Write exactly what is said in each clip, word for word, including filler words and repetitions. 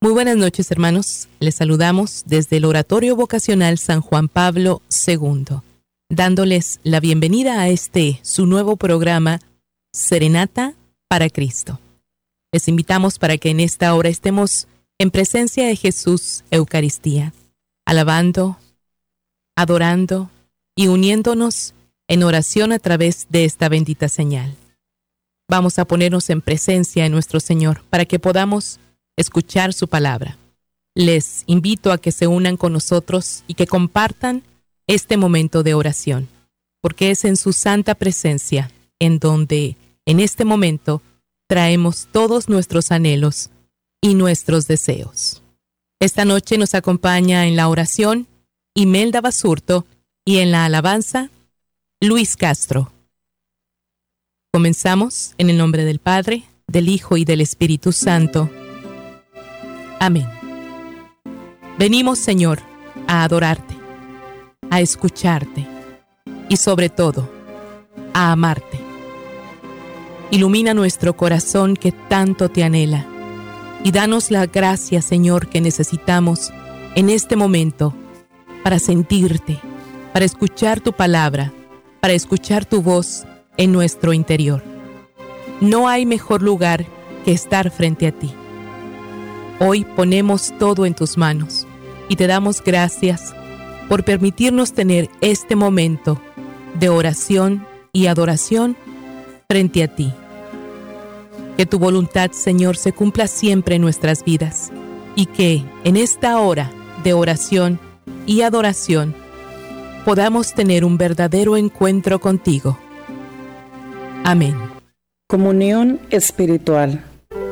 Muy buenas noches, hermanos. Les saludamos desde el Oratorio Vocacional San Juan Pablo segundo, dándoles la bienvenida a este, su nuevo programa, Serenata para Cristo. Les invitamos para que en esta hora estemos en presencia de Jesús, Eucaristía, alabando, adorando y uniéndonos en oración a través de esta bendita señal. Vamos a ponernos en presencia de nuestro Señor para que podamos escuchar su palabra. Les invito a que se unan con nosotros y que compartan este momento de oración, porque es en su santa presencia en donde, en este momento, traemos todos nuestros anhelos y nuestros deseos. Esta noche nos acompaña en la oración Imelda Basurto y en la alabanza Luis Castro. Comenzamos en el nombre del Padre, del Hijo y del Espíritu Santo. Amén. Venimos, Señor, a adorarte, a escucharte y sobre todo, a amarte. Ilumina nuestro corazón que tanto te anhela y danos la gracia, Señor, que necesitamos en este momento para sentirte, para escuchar tu palabra, para escuchar tu voz en nuestro interior. No hay mejor lugar que estar frente a ti. Hoy ponemos todo en tus manos y te damos gracias por permitirnos tener este momento de oración y adoración frente a ti. Que tu voluntad, Señor, se cumpla siempre en nuestras vidas y que en esta hora de oración y adoración podamos tener un verdadero encuentro contigo. Amén. Comunión espiritual.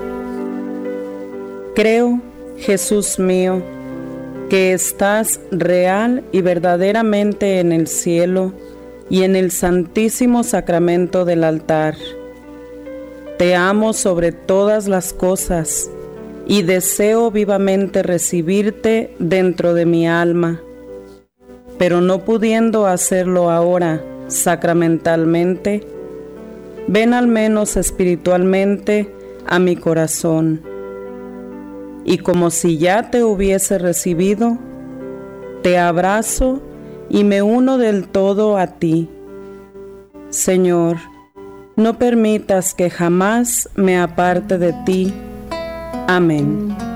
Creo, Jesús mío, que estás real y verdaderamente en el cielo y en el santísimo sacramento del altar. Te amo sobre todas las cosas y deseo vivamente recibirte dentro de mi alma, pero no pudiendo hacerlo ahora sacramentalmente, ven al menos espiritualmente a mi corazón. Y como si ya te hubiese recibido, te abrazo y me uno del todo a ti. Señor, no permitas que jamás me aparte de ti. Amén.